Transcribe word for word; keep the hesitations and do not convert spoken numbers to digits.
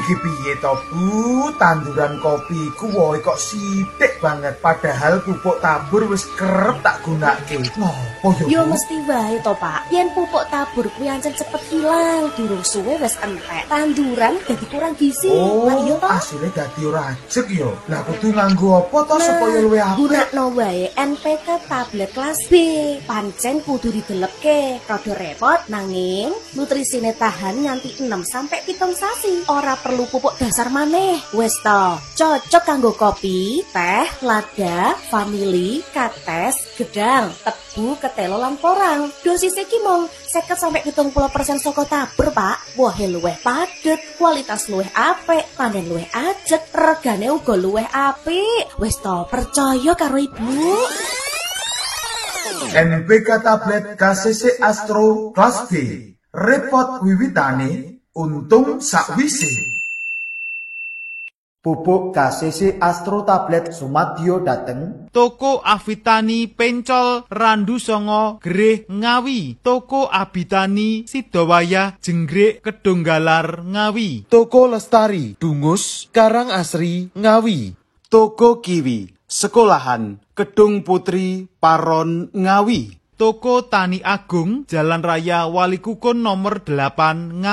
Iki piye to Bu, tanduran kopi ku woe kok sithik banget padahal pupuk tabur wis kerep tak gunake. Ngopo yo? Yo mesti wae to, Pak. Yen pupuk tabur kuwi ancen cepet hilang, durung suwe wis entek. Tanduran dadi kurang gizi. Oh, Lah iya to? asile dadi ora ajeg yo. Lah kudu nganggo apa to supaya luwih apik? Gunakno wae N P K tablet kelas B. Pancen kudu didelepke, rada repot nanging nutrisine tahan nganti enam sampai pitung sasi. Ora perlu pupuk dasar maneh. Wis to, cocok kanggo kopi, teh, lada, vanili, kates, gedang, tebu, ketelo lan porang. Dosise ki mung seket sampai pitung puluh persen saka tabur, Pak. Wohe luwih padet, kualitas luwih apik, panen luwih ajeg, regane uga luwih apik. Wis to, percaya karo Ibu. N P K tablet K C C Astro kelas B. Repot wiwitane, untung sakwise. Pupuk K C C Astro tablet sumadyo dateng Toko Avitani Pencol Randu Songo Gereh Ngawi, Toko Abitani Sidowaya Jenggrek Kedunggalar Ngawi, Toko Lestari Dungus Karang Asri Ngawi, Toko Kiwi Sekolahan Kedung Putri Paron Ngawi, Toko Tani Agung Jalan Raya Walikukun nomor delapan Ngawi.